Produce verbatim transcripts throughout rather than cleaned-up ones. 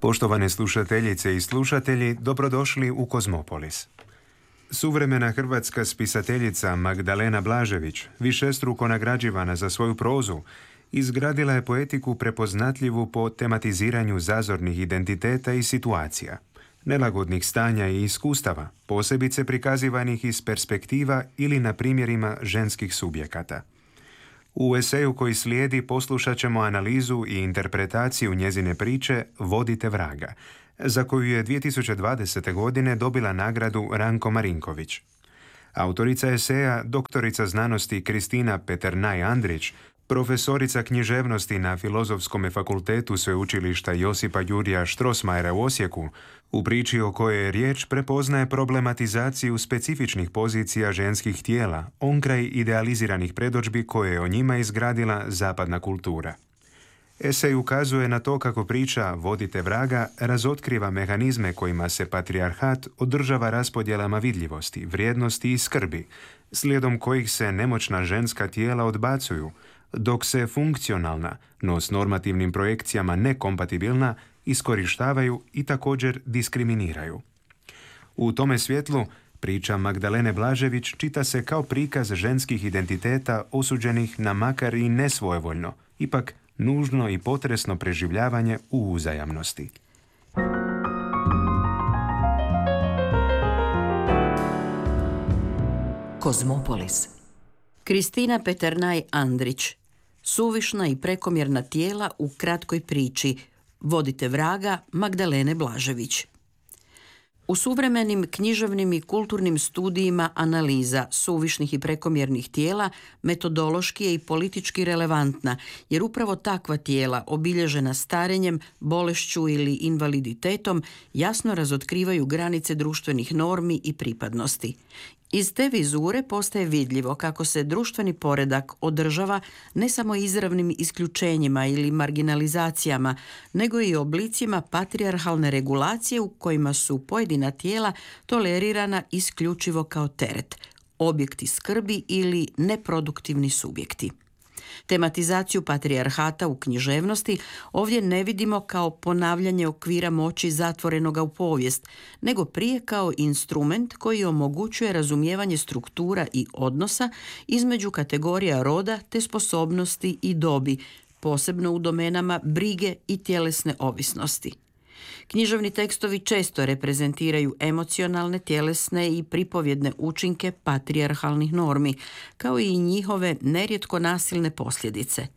Poštovane slušateljice i slušatelji, dobrodošli u Kozmopolis. Suvremena hrvatska spisateljica Magdalena Blažević, višestruko nagrađivana za svoju prozu, izgradila je poetiku prepoznatljivu po tematiziranju zazornih identiteta i situacija, nelagodnih stanja i iskustava, posebice prikazivanih iz perspektiva ili na primjerima ženskih subjekata. U eseju koji slijedi poslušat ćemo analizu i interpretaciju njezine priče Vodite vraga, za koju je dvije tisuće dvadesete. godine dobila nagradu Ranko Marinković. Autorica eseja, doktorica znanosti Kristina Peternaj-Andrić, profesorica književnosti na Filozofskom fakultetu Sveučilišta Josipa Jurja Strossmayera u Osijeku, u priči o kojoj je riječ prepoznaje problematizaciju specifičnih pozicija ženskih tijela, onkraj idealiziranih predodžbi koje je o njima izgradila zapadna kultura. Esej ukazuje na to kako priča Vodite vraga razotkriva mehanizme kojima se patrijarhat održava raspodjelama vidljivosti, vrijednosti i skrbi, slijedom kojih se nemoćna ženska tijela odbacuju, dok se funkcionalna, no s normativnim projekcijama nekompatibilna, iskorištavaju i također diskriminiraju. U tome svjetlu, priča Magdalene Blažević čita se kao prikaz ženskih identiteta osuđenih na makar i nesvojevoljno, ipak nužno i potresno preživljavanje u uzajamnosti. Kozmopolis. Kristina Peternaj-Andrić. Suvišna i prekomjerna tijela u kratkoj priči Vodite vraga Magdalene Blažević. U suvremenim književnim i kulturnim studijima analiza suvišnih i prekomjernih tijela metodološki je i politički relevantna, jer upravo takva tijela, obilježena starenjem, bolešću ili invaliditetom, jasno razotkrivaju granice društvenih normi i pripadnosti. Iz te vizure postaje vidljivo kako se društveni poredak održava ne samo izravnim isključenjima ili marginalizacijama, nego i oblicima patrijarhalne regulacije u kojima su pojedina tijela tolerirana isključivo kao teret, objekti skrbi ili neproduktivni subjekti. Tematizaciju patrijarhata u književnosti ovdje ne vidimo kao ponavljanje okvira moći zatvorenoga u povijest, nego prije kao instrument koji omogućuje razumijevanje struktura i odnosa između kategorija roda te sposobnosti i dobi, posebno u domenama brige i tjelesne ovisnosti. Književni tekstovi često reprezentiraju emocionalne, tjelesne i pripovjedne učinke patrijarhalnih normi, kao i njihove nerijetko nasilne posljedice.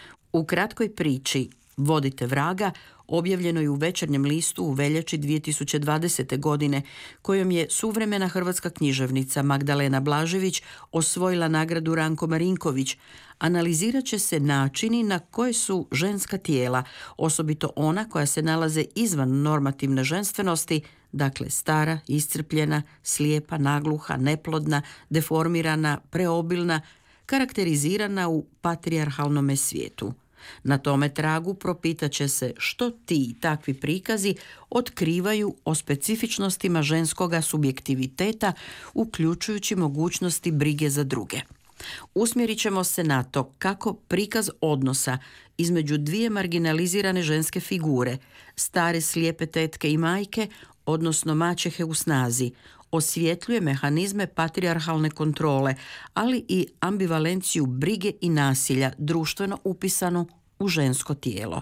U kratkoj priči Vodite vraga, objavljenoj u Večernjem listu u veljači dvije tisuće dvadesete. godine, kojom je suvremena hrvatska književnica Magdalena Blažević osvojila nagradu Ranko Marinković, analizirat će se načini na koje su ženska tijela, osobito ona koja se nalaze izvan normativne ženstvenosti, dakle stara, iscrpljena, slijepa, nagluha, neplodna, deformirana, preobilna, karakterizirana u patrijarhalnome svijetu. Na tome tragu propitat će se što ti i takvi prikazi otkrivaju o specifičnostima ženskoga subjektiviteta, uključujući mogućnosti brige za druge. Usmjerit ćemo se na to kako prikaz odnosa između dvije marginalizirane ženske figure, stare slijepe tetke i majke, odnosno maćehe u snazi, osvjetljuje mehanizme patrijarhalne kontrole, ali i ambivalenciju brige i nasilja društveno upisanu u žensko tijelo.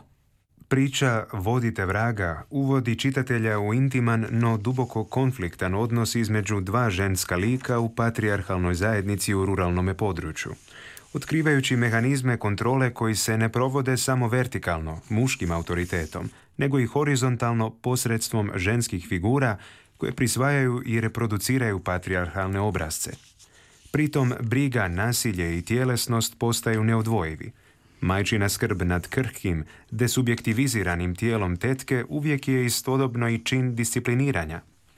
Priča Vodite vraga uvodi čitatelja u intiman, no duboko konfliktan odnos između dva ženska lika u patrijarhalnoj zajednici u ruralnome području, otkrivajući mehanizme kontrole koji se ne provode samo vertikalno, muškim autoritetom, nego i horizontalno posredstvom ženskih figura koje prisvajaju i reproduciraju patrijarhalne obrazce. Pritom briga, nasilje i tjelesnost postaju neodvojivi. Majčina skrb nad krhkim, desubjektiviziranim tijelom tetke uvijek je istodobno i čin discipliniranja.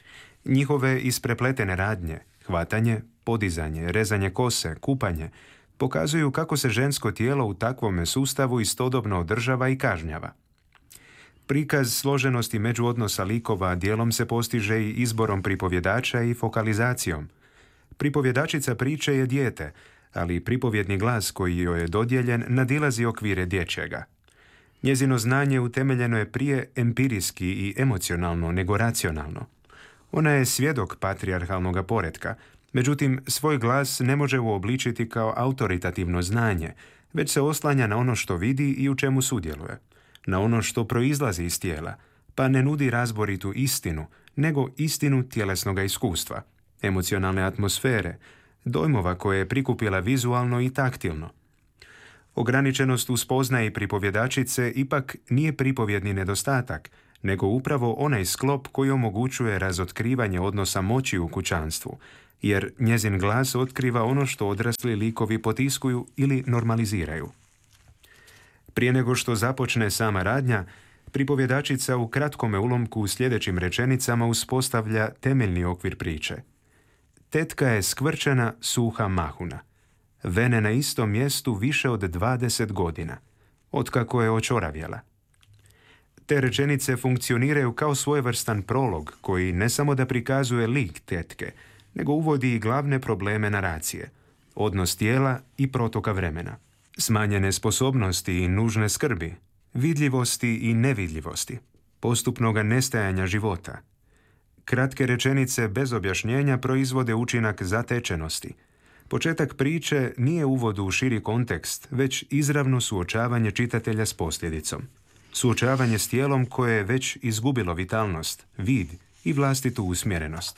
Njihove isprepletene radnje, hvatanje, podizanje, rezanje kose, kupanje, pokazuju kako se žensko tijelo u takvome sustavu istodobno održava i kažnjava. Prikaz složenosti međuodnosa likova dijelom se postiže i izborom pripovjedača i fokalizacijom. Pripovjedačica priče je dijete, ali pripovjedni glas koji joj je dodijeljen nadilazi okvire dječjega. Njezino znanje utemeljeno je prije empirijski i emocionalno nego racionalno. Ona je svjedok patrijarhalnog poretka, međutim svoj glas ne može uobličiti kao autoritativno znanje, već se oslanja na ono što vidi i u čemu sudjeluje, na ono što proizlazi iz tijela, pa ne nudi razboritu istinu, nego istinu tjelesnog iskustva, emocionalne atmosfere, dojmova koje je prikupila vizualno i taktilno. Ograničenost u spoznaji pripovjedačice ipak nije pripovjedni nedostatak, nego upravo onaj sklop koji omogućuje razotkrivanje odnosa moći u kućanstvu, jer njezin glas otkriva ono što odrasli likovi potiskuju ili normaliziraju. Prije nego što započne sama radnja, pripovjedačica u kratkome ulomku u sljedećim rečenicama uspostavlja temeljni okvir priče. Tetka je skvrčena, suha mahuna. Vene na istom mjestu više od dvadeset godina, otkako je očoravjela. Te rečenice funkcioniraju kao svojevrstan prolog koji ne samo da prikazuje lik tetke, nego uvodi i glavne probleme naracije, odnos tijela i protoka vremena, smanjene sposobnosti i nužne skrbi, vidljivosti i nevidljivosti, postupnoga nestajanja života. Kratke rečenice bez objašnjenja proizvode učinak zatečenosti. Početak priče nije uvod u širi kontekst, već izravno suočavanje čitatelja s posljedicom. Suočavanje s tijelom koje je već izgubilo vitalnost, vid i vlastitu usmjerenost.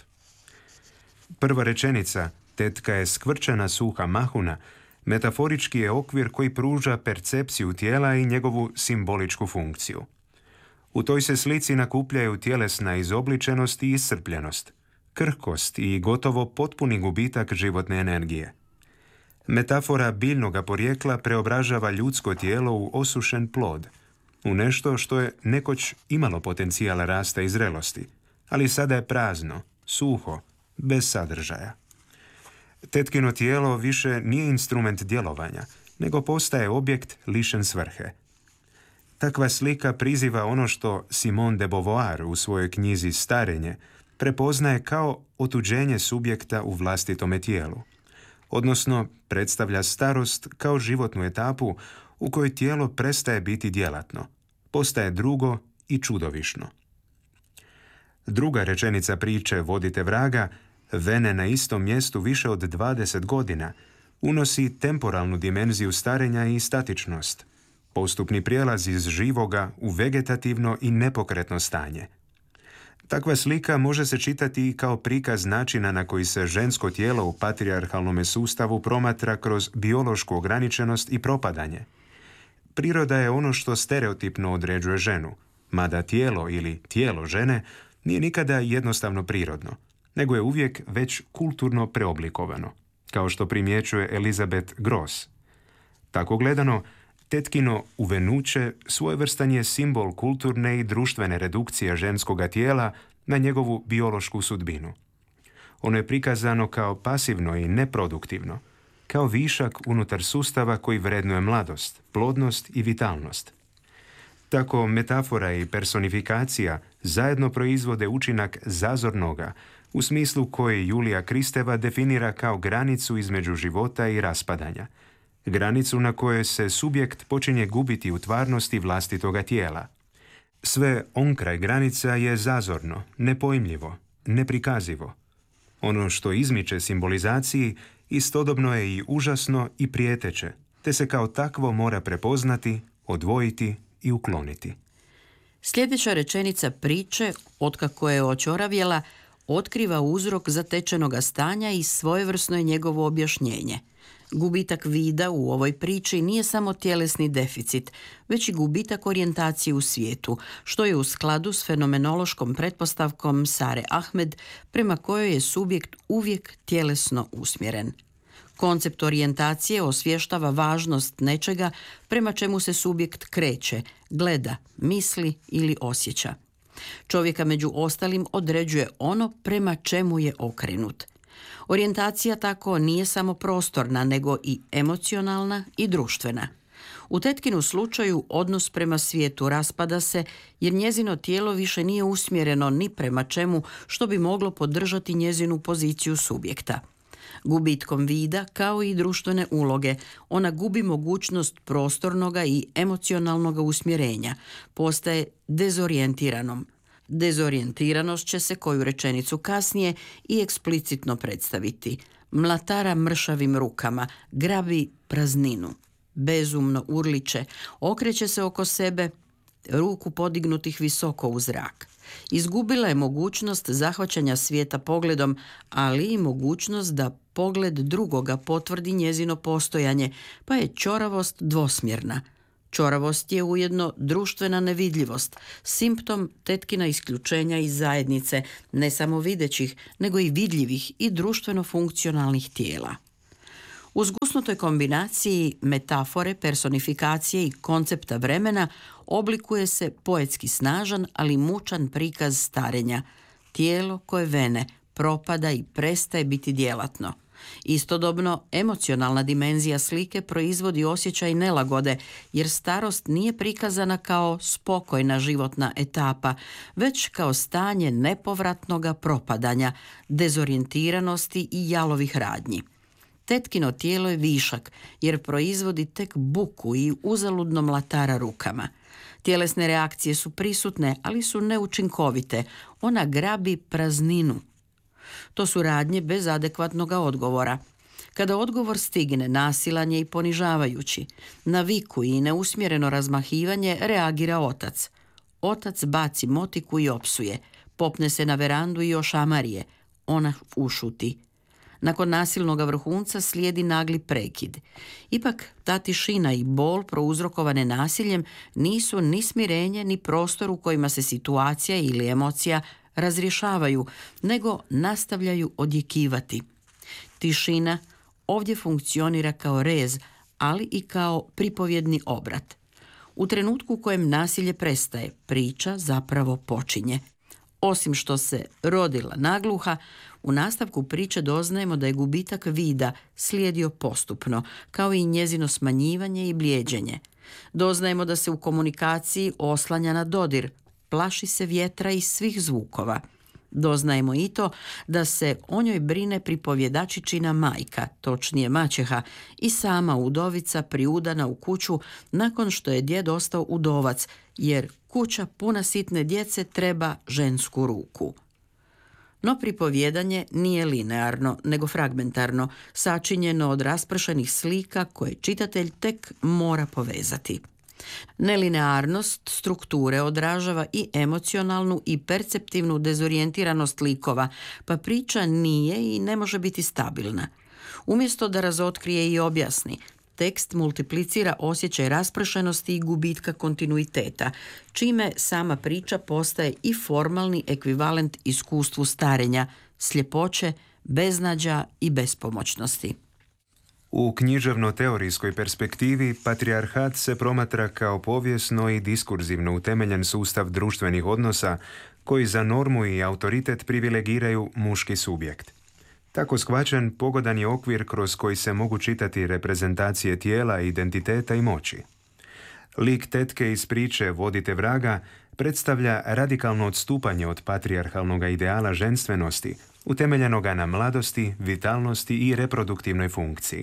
Prva rečenica, tetka je skvrčena suha mahuna, metaforički je okvir koji pruža percepciju tijela i njegovu simboličku funkciju. U toj se slici nakupljaju tjelesna izobličenost i iscrpljenost, krhkost i gotovo potpuni gubitak životne energije. Metafora biljnoga porijekla preobražava ljudsko tijelo u osušen plod, u nešto što je nekoć imalo potencijala rasta i zrelosti, ali sada je prazno, suho, bez sadržaja. Tetkino tijelo više nije instrument djelovanja, nego postaje objekt lišen svrhe. Takva slika priziva ono što Simone de Beauvoir u svojoj knjizi Starenje prepoznaje kao otuđenje subjekta u vlastitome tijelu, odnosno predstavlja starost kao životnu etapu u kojoj tijelo prestaje biti djelatno, postaje drugo i čudovišno. Druga rečenica priče Vodite vraga, vene na istom mjestu više od dvadeset godina, unosi temporalnu dimenziju starenja i statičnost, postupni prijelaz iz živoga u vegetativno i nepokretno stanje. Takva slika može se čitati i kao prikaz načina na koji se žensko tijelo u patrijarhalnom sustavu promatra kroz biološku ograničenost i propadanje. Priroda je ono što stereotipno određuje ženu, mada tijelo ili tijelo žene nije nikada jednostavno prirodno, nego je uvijek već kulturno preoblikovano, kao što primjećuje Elizabeth Gross. Tako gledano, tetkino uvenuće svojevrstan je simbol kulturne i društvene redukcije ženskoga tijela na njegovu biološku sudbinu. Ono je prikazano kao pasivno i neproduktivno, kao višak unutar sustava koji vrednuje mladost, plodnost i vitalnost. Tako metafora i personifikacija zajedno proizvode učinak zazornoga, u smislu koji Julija Kristeva definira kao granicu između života i raspadanja, granicu na kojoj se subjekt počinje gubiti u tvarnosti vlastitoga tijela. Sve onkraj granica je zazorno, nepojmljivo, neprikazivo. Ono što izmiče simbolizaciji istodobno je i užasno i prijeteće, te se kao takvo mora prepoznati, odvojiti i ukloniti. Sljedeća rečenica priče, otkako je očoravjela, otkriva uzrok zatečenoga stanja i svojevrsno je njegovo objašnjenje. Gubitak vida u ovoj priči nije samo tjelesni deficit, već i gubitak orijentacije u svijetu, što je u skladu s fenomenološkom pretpostavkom Sare Ahmed, prema kojoj je subjekt uvijek tjelesno usmjeren. Koncept orijentacije osvještava važnost nečega prema čemu se subjekt kreće, gleda, misli ili osjeća. Čovjeka među ostalim određuje ono prema čemu je okrenut. Orijentacija tako nije samo prostorna, nego i emocionalna i društvena. U tetkinu slučaju odnos prema svijetu raspada se jer njezino tijelo više nije usmjereno ni prema čemu što bi moglo podržati njezinu poziciju subjekta. Gubitkom vida, kao i društvene uloge, ona gubi mogućnost prostornoga i emocionalnog usmjerenja, postaje dezorijentiranom. Dezorijentiranost će se, koju rečenicu kasnije, i eksplicitno predstaviti. Mlatara mršavim rukama, grabi prazninu. Bezumno urliče, okreće se oko sebe, ruku podignutih visoko u zrak. Izgubila je mogućnost zahvaćanja svijeta pogledom, ali i mogućnost da pogled drugoga potvrdi njezino postojanje, pa je ćoravost dvosmjerna. Ćoravost je ujedno društvena nevidljivost, simptom tetkina isključenja iz zajednice, ne samo videćih, nego i vidljivih i društveno funkcionalnih tijela. U zgusnutoj kombinaciji metafore, personifikacije i koncepta vremena oblikuje se poetski snažan, ali mučan prikaz starenja. Tijelo koje vene, propada i prestaje biti djelatno. Istodobno, emocionalna dimenzija slike proizvodi osjećaj nelagode, jer starost nije prikazana kao spokojna životna etapa, već kao stanje nepovratnoga propadanja, dezorijentiranosti i jalovih radnji. Tetkino tijelo je višak, jer proizvodi tek buku i uzaludno mlatara rukama. Tjelesne reakcije su prisutne, ali su neučinkovite. Ona grabi prazninu. To su radnje bez adekvatnog odgovora. Kada odgovor stigne, nasilan je i ponižavajući. Na viku i neusmjereno razmahivanje reagira otac. Otac baci motiku i opsuje. Popne se na verandu i ošamarije. Ona ušuti. Nakon nasilnog vrhunca slijedi nagli prekid. Ipak ta tišina i bol prouzrokovane nasiljem nisu ni smirenje ni prostor u kojima se situacija ili emocija razrješavaju, nego nastavljaju odjekivati. Tišina ovdje funkcionira kao rez, ali i kao pripovjedni obrat. U trenutku u kojem nasilje prestaje, priča zapravo počinje. Osim što se rodila nagluha, u nastavku priče doznajemo da je gubitak vida slijedio postupno, kao i njezino smanjivanje i bljeđenje. Doznajemo da se u komunikaciji oslanja na dodir, plaši se vjetra i svih zvukova. Doznajemo i to da se o njoj brine pripovjedačičina majka, točnije maćeha, i sama udovica priudana u kuću nakon što je djed ostao udovac, jer kuća puna sitne djece treba žensku ruku. No pripovjedanje nije linearno, nego fragmentarno, sačinjeno od raspršenih slika koje čitatelj tek mora povezati. Nelinearnost strukture odražava i emocionalnu i perceptivnu dezorijentiranost likova, pa priča nije i ne može biti stabilna. Umjesto da razotkrije i objasni, tekst multiplicira osjećaj raspršenosti i gubitka kontinuiteta, čime sama priča postaje i formalni ekvivalent iskustvu starenja, sljepoće, beznađa i bespomoćnosti. U književno-teorijskoj perspektivi patrijarhat se promatra kao povijesno i diskurzivno utemeljen sustav društvenih odnosa koji za normu i autoritet privilegiraju muški subjekt. Tako shvaćen, pogodan je okvir kroz koji se mogu čitati reprezentacije tijela, identiteta i moći. Lik tetke iz priče Vodite vraga predstavlja radikalno odstupanje od patrijarhalnog ideala ženstvenosti, utemeljenoga na mladosti, vitalnosti i reproduktivnoj funkciji.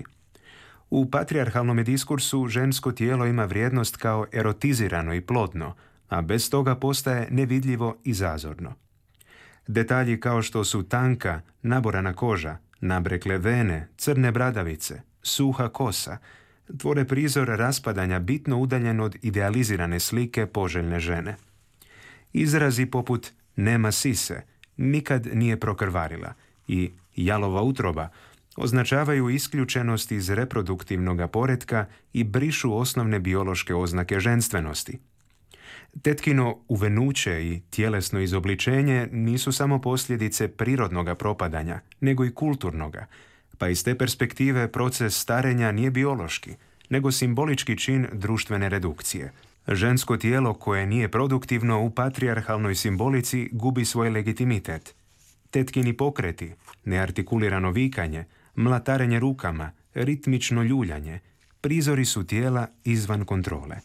U patrijarhalnom diskursu žensko tijelo ima vrijednost kao erotizirano i plodno, a bez toga postaje nevidljivo i zazorno. Detalji kao što su tanka, naborana koža, nabrekle vene, crne bradavice, suha kosa, tvore prizor raspadanja bitno udaljen od idealizirane slike poželjne žene. Izrazi poput nema sise, nikad nije prokrvarila i jalova utroba označavaju isključenost iz reproduktivnog poretka i brišu osnovne biološke oznake ženstvenosti. Tetkino uvenuće i tjelesno izobličenje nisu samo posljedice prirodnoga propadanja, nego i kulturnoga, pa iz te perspektive proces starenja nije biološki, nego simbolički čin društvene redukcije. Žensko tijelo koje nije produktivno u patrijarhalnoj simbolici gubi svoj legitimitet. Tetkini pokreti, neartikulirano vikanje, mlatarenje rukama, ritmično ljuljanje, prizori su tijela izvan kontrole.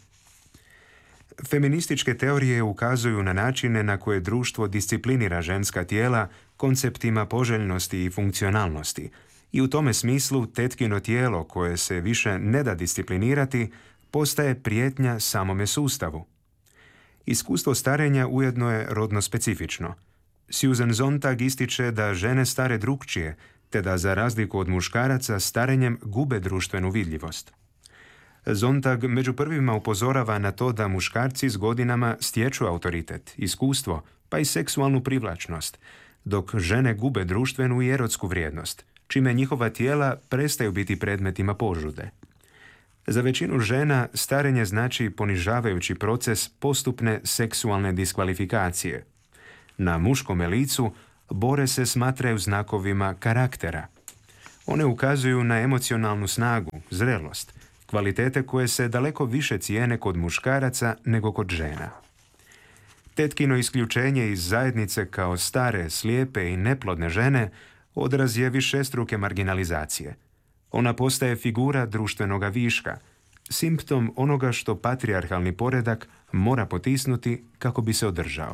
Feminističke teorije ukazuju na načine na koje društvo disciplinira ženska tijela konceptima poželjnosti i funkcionalnosti I u tome smislu tetkino tijelo koje se više ne da disciplinirati postaje prijetnja samome sustavu. Iskustvo starenja ujedno je rodno specifično. Susan Sontag ističe da žene stare drukčije, te da za razliku od muškaraca starenjem gube društvenu vidljivost. Sontag među prvima upozorava na to da muškarci s godinama stječu autoritet, iskustvo, pa i seksualnu privlačnost, dok žene gube društvenu i erotsku vrijednost, čime njihova tijela prestaju biti predmetima požude. Za većinu žena starenje znači ponižavajući proces postupne seksualne diskvalifikacije. Na muškom licu bore se smatraju znakovima karaktera. One ukazuju na emocionalnu snagu, zrelost, kvalitete koje se daleko više cijene kod muškaraca nego kod žena. Tetkino isključenje iz zajednice kao stare, slijepe i neplodne žene odraz je višestruke marginalizacije. Ona postaje figura društvenoga viška, simptom onoga što patrijarhalni poredak mora potisnuti kako bi se održao.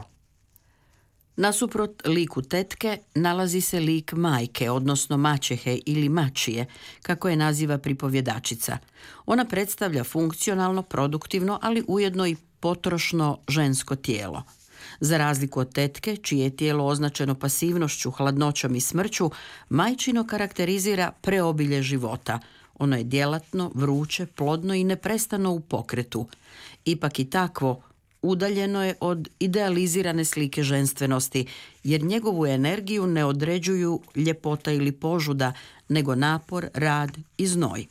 Nasuprot liku tetke nalazi se lik majke, odnosno maćehe ili mačije, kako je naziva pripovjedačica. Ona predstavlja funkcionalno, produktivno, ali ujedno i potrošno žensko tijelo. Za razliku od tetke, čije je tijelo označeno pasivnošću, hladnoćom i smrću, majčino karakterizira preobilje života. Ono je djelatno, vruće, plodno i neprestano u pokretu. Ipak i takvo udaljeno je od idealizirane slike ženstvenosti, jer njegovu energiju ne određuju ljepota ili požuda, nego napor, rad i znoj.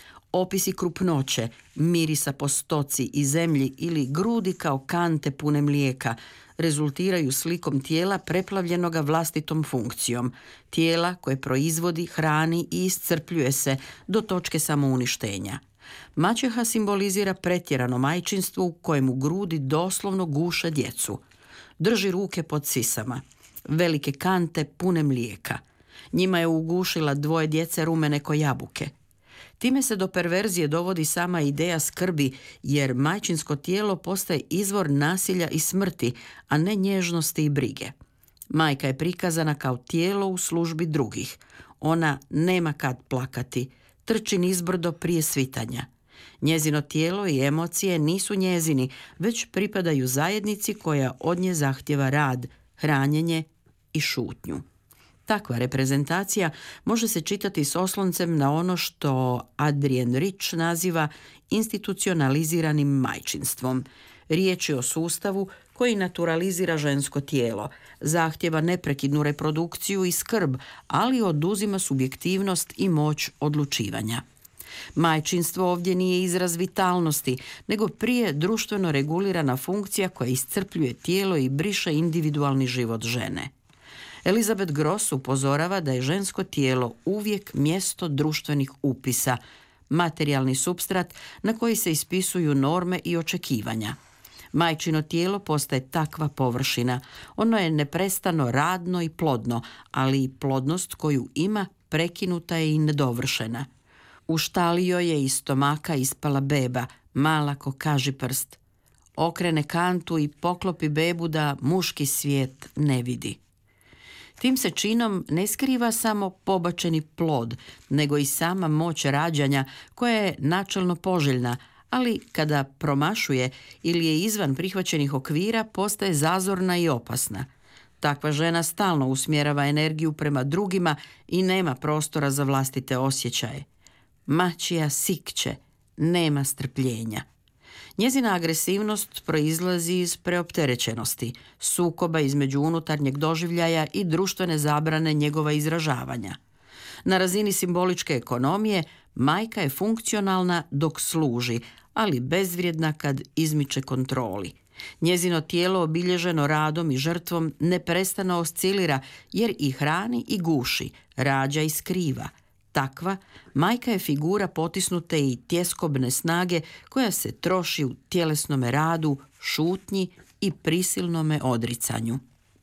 Opisi krupnoće, mirisa po stoci i zemlji ili grudi kao kante pune mlijeka rezultiraju slikom tijela preplavljenoga vlastitom funkcijom, tijela koje proizvodi, hrani i iscrpljuje se do točke samouništenja. Maćeha simbolizira pretjerano majčinstvo u kojemu grudi doslovno guše djecu. Drži ruke pod sisama, velike kante pune mlijeka. Njima je ugušila dvoje djece rumene ko jabuke. Time se do perverzije dovodi sama ideja skrbi, jer majčinsko tijelo postaje izvor nasilja i smrti, a ne nježnosti i brige. Majka je prikazana kao tijelo u službi drugih. Ona nema kad plakati, trči nizbrdo prije svitanja. Njezino tijelo i emocije nisu njezini, već pripadaju zajednici koja od nje zahtjeva rad, hranjenje i šutnju. Takva reprezentacija može se čitati s osloncem na ono što Adrienne Rich naziva institucionaliziranim majčinstvom. Riječ je o sustavu koji naturalizira žensko tijelo, zahtjeva neprekidnu reprodukciju i skrb, ali oduzima subjektivnost i moć odlučivanja. Majčinstvo ovdje nije izraz vitalnosti, nego prije društveno regulirana funkcija koja iscrpljuje tijelo i briše individualni život žene. Elizabeth Gross upozorava da je žensko tijelo uvijek mjesto društvenih upisa, materijalni supstrat na koji se ispisuju norme i očekivanja. Majčino tijelo postaje takva površina. Ono je neprestano radno i plodno, ali i plodnost koju ima prekinuta je i nedovršena. U štali joj je iz stomaka ispala beba, mala ko kažiprst. Okrene kantu i poklopi bebu da muški svijet ne vidi. Tim se činom ne skriva samo pobačeni plod, nego i sama moć rađanja koja je načelno poželjna, ali kada promašuje ili je izvan prihvaćenih okvira postaje zazorna i opasna. Takva žena stalno usmjerava energiju prema drugima i nema prostora za vlastite osjećaje. Mačija sikće, nema strpljenja. Njezina agresivnost proizlazi iz preopterećenosti, sukoba između unutarnjeg doživljaja i društvene zabrane njegova izražavanja. Na razini simboličke ekonomije, majka je funkcionalna dok služi, ali bezvrijedna kad izmiče kontroli. Njezino tijelo obilježeno radom i žrtvom neprestano oscilira jer i hrani i guši, rađa i skriva. Takva, majka je figura potisnute i tjeskobne snage koja se troši u tjelesnome radu, šutnji i prisilnome odricanju.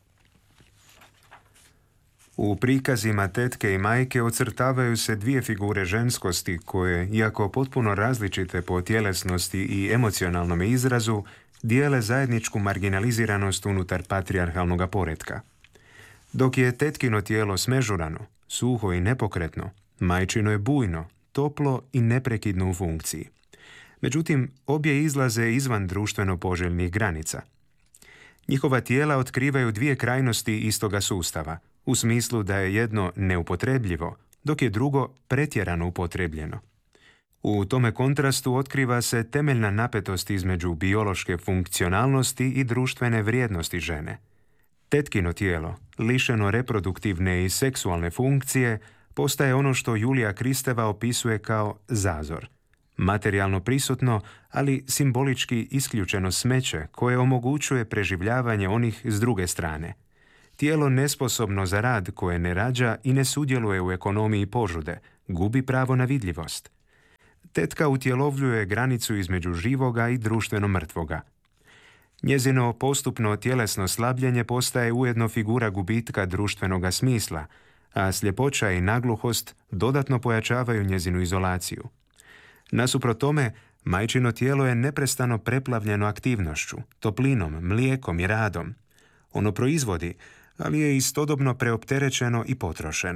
U prikazima tetke i majke ocrtavaju se dvije figure ženskosti koje, iako potpuno različite po tjelesnosti i emocionalnom izrazu, dijele zajedničku marginaliziranost unutar patrijarhalnog poretka. Dok je tetkino tijelo smežurano, suho i nepokretno, Majčino je bujno, toplo i neprekidno u funkciji. Međutim, obje izlaze izvan društveno poželjnih granica. Njihova tijela otkrivaju dvije krajnosti istoga sustava, u smislu da je jedno neupotrebljivo, dok je drugo pretjerano upotrebljeno. U tome kontrastu otkriva se temeljna napetost između biološke funkcionalnosti i društvene vrijednosti žene. Tetkino tijelo, lišeno reproduktivne i seksualne funkcije, postaje ono što Julija Kristeva opisuje kao zazor. Materijalno prisutno, ali simbolički isključeno smeće koje omogućuje preživljavanje onih s druge strane. Tijelo nesposobno za rad koje ne rađa i ne sudjeluje u ekonomiji požude, gubi pravo na vidljivost. Tetka utjelovljuje granicu između živoga i društveno mrtvoga. Njezino postupno tjelesno slabljenje postaje ujedno figura gubitka društvenoga smisla, a sljepoća i nagluhost dodatno pojačavaju njezinu izolaciju. Nasuprot tome, majčino tijelo je neprestano preplavljeno aktivnošću, toplinom, mlijekom i radom. Ono proizvodi, ali je istodobno preopterećeno i potrošeno.